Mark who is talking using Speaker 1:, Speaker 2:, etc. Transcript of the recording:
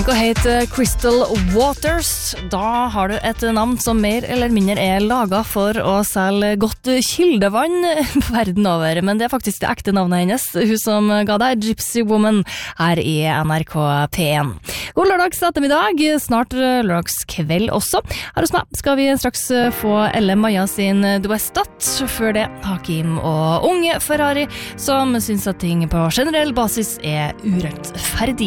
Speaker 1: og heter Crystal Waters. Da har du et navn som mer eller mindre er laget for å selge godt kildevann verden over, men det er faktisk det ekte navnet hennes, hun som ga deg Gypsy Woman her i NRK P1. God lørdags ettermiddag, snart lørdagskveld også. Her hos meg skal vi straks få Elle Maja sin Du stat. Før det Hakim og Unge Ferrari, som synes at ting på generell basis er urettferdig.